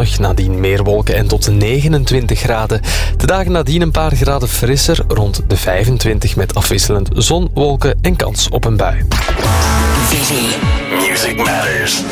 zonnig, nadien meer wolken en tot 29 graden. De dagen nadien een paar graden frisser, rond de 25 met afwisselend zon, wolken en kans op een bui. Music Matters.